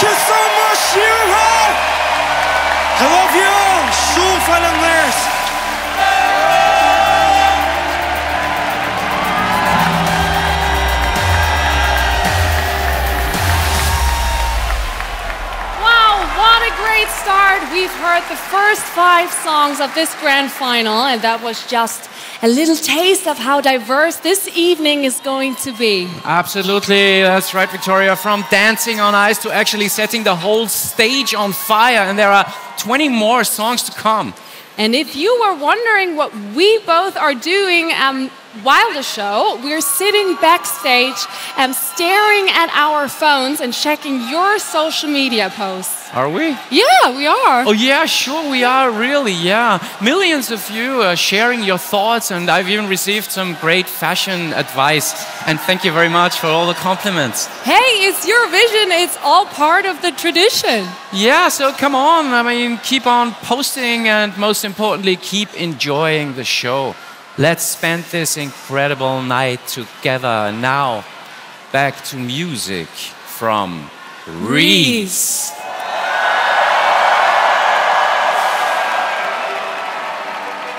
you so much, Yura! I love you! Shul Falanders! Wow, what a great start. We've heard the first 5 songs of this grand final, and that was just a little taste of how diverse this evening is going to be. Absolutely, that's right, Victoria. From dancing on ice to actually setting the whole stage on fire, and there are 20 more songs to come. And if you were wondering what we both are doing while the show, we're sitting backstage staring at our phones and checking your social media posts. Are we? Yeah, we are. Oh yeah, sure we are, really, yeah. Millions of you sharing your thoughts, and I've even received some great fashion advice. And thank you very much for all the compliments. Hey, it's Eurovision. It's all part of the tradition. Yeah, so come on. I mean, keep on posting, and most importantly, keep enjoying the show. Let's spend this incredible night together. Now, back to music from Reese.